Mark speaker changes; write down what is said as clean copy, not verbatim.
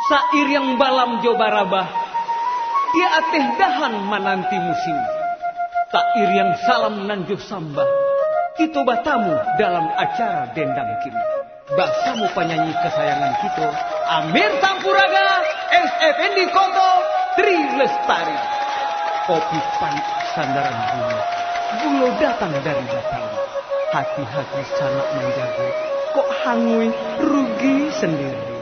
Speaker 1: Sair yang balam jobarabah, dia ateh dahan mananti musim. Sair yang salam nanjuh sambah, kita batamu dalam acara dendang kimi. Basamu penyanyi kesayangan kita, Amir Sampuraga, S.F.N.D. Koto, Tri Lestari. Kopi pahit sandaran bunga, bulo datang dari Batawi. Hati-hati sanak menjaga, kok hangui rugi sendiri.